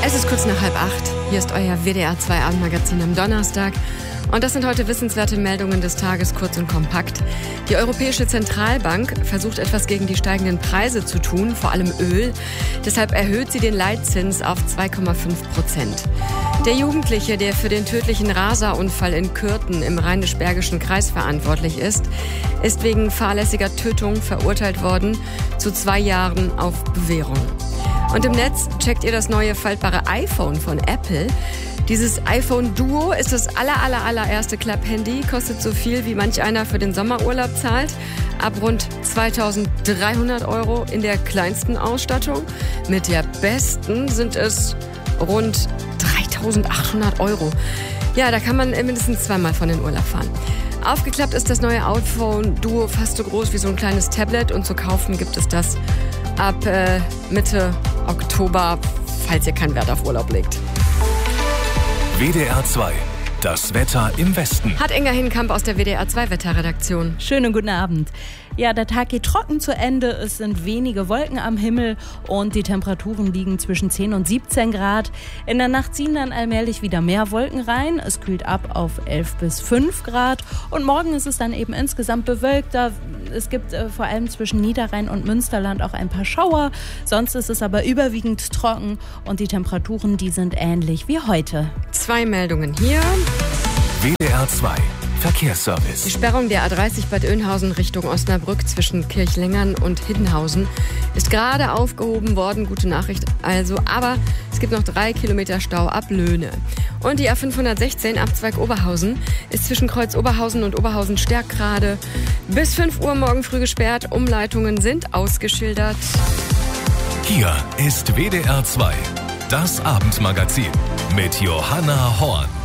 Es ist kurz nach 7:30. Hier ist euer WDR 2 Abendmagazin am Donnerstag. Und das sind heute wissenswerte Meldungen des Tages, kurz und kompakt. Die Europäische Zentralbank versucht etwas gegen die steigenden Preise zu tun, vor allem Öl. Deshalb erhöht sie den Leitzins auf 2,5%. Der Jugendliche, der für den tödlichen Raser-Unfall in Kürten im Rheinisch-Bergischen Kreis verantwortlich ist wegen fahrlässiger Tötung verurteilt worden zu 2 Jahren auf Bewährung. Und im Netz checkt ihr das neue faltbare iPhone von Apple. Dieses iPhone Duo ist das allererste Klapp-Handy, kostet so viel, wie manch einer für den Sommerurlaub zahlt. Ab rund 2.300 € in der kleinsten Ausstattung. Mit der besten sind es rund 3.800 €. Ja, da kann man mindestens zweimal von in Urlaub fahren. Aufgeklappt ist das neue iPhone Duo fast so groß wie so ein kleines Tablet und zu kaufen gibt es das ab Mitte Oktober, falls ihr keinen Wert auf Urlaub legt. WDR 2, das Wetter im Westen. Hat Inga Hinkamp aus der WDR 2 Wetterredaktion. Schönen guten Abend. Ja, der Tag geht trocken zu Ende. Es sind wenige Wolken am Himmel und die Temperaturen liegen zwischen 10 und 17 Grad. In der Nacht ziehen dann allmählich wieder mehr Wolken rein. Es kühlt ab auf 11 bis 5 Grad. Und morgen ist es dann eben insgesamt bewölkter. Es gibt vor allem zwischen Niederrhein und Münsterland auch ein paar Schauer. Sonst ist es aber überwiegend trocken und die Temperaturen, die sind ähnlich wie heute. 2 Meldungen hier. WDR 2. Verkehrsservice. Die Sperrung der A30 Bad Oeynhausen Richtung Osnabrück zwischen Kirchlengern und Hiddenhausen ist gerade aufgehoben worden. Gute Nachricht also. Aber es gibt noch 3 Kilometer Stau ab Löhne. Und die A516 Abzweig Oberhausen ist zwischen Kreuz Oberhausen und Oberhausen-Stärkrade bis 5 Uhr morgen früh gesperrt. Umleitungen sind ausgeschildert. Hier ist WDR 2, das Abendmagazin mit Johanna Horn.